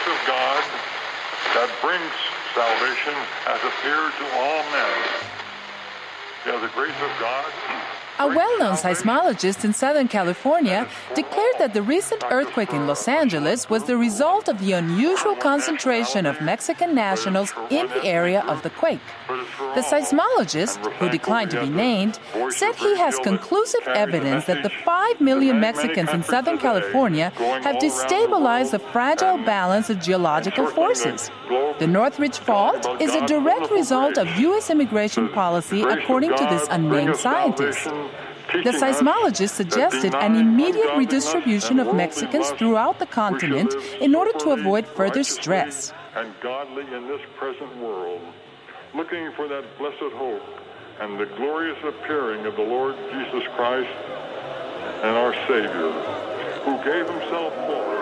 of God that brings salvation has appeared to all men. Yeah, the grace of God. A well-known seismologist in Southern California declared that the recent earthquake in Los Angeles was the result of the unusual concentration of Mexican nationals in the area of the quake. The seismologist, who declined to be named, said he has conclusive evidence that the 5 million Mexicans in Southern California have destabilized the fragile balance of geological forces. The Northridge Fault is a direct result of U.S. immigration policy, according to this unnamed scientist. The seismologist suggested an immediate redistribution of Mexicans throughout the continent in order to avoid further stress. And godly in this present world, looking for that blessed hope and the glorious appearing of the Lord Jesus Christ and our Savior, who gave himself for us.